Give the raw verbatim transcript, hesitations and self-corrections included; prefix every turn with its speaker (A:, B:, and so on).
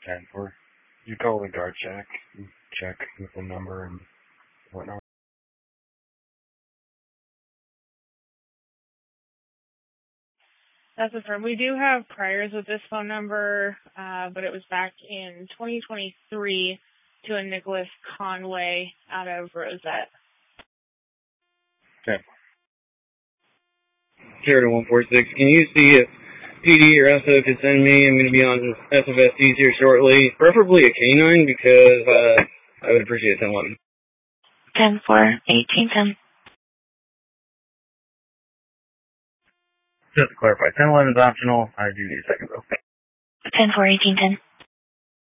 A: ten four. You call the guard check, check with the number and whatnot.
B: That's confirmed. We do have priors with this phone number, uh, but it was back in twenty twenty-three to a Nicholas Conway out of Rosette.
A: Okay.
C: zero one four six. Can you see if P D or S O could send me? I'm going to be on S F S Ds here shortly. Preferably a canine because uh, I would appreciate ten eleven.
D: ten four, eighteen ten.
A: Just to clarify, ten eleven is optional. I do need a second though.
D: ten four, eighteen ten.